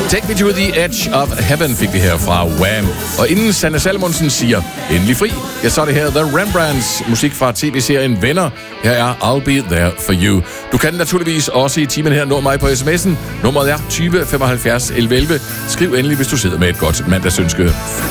Take Me to the Edge of Heaven fik vi her fra Wham. Og inden Sanne Salomonsen siger endelig fri, ja, så er det her The Rembrandts, musik fra tv-serien Venner. Her er I'll Be There For You. Du kan naturligvis også i timen her nå mig på sms'en. Nummeret er 20 75 11 11. Skriv endelig, hvis du sidder med et godt mandagsønske.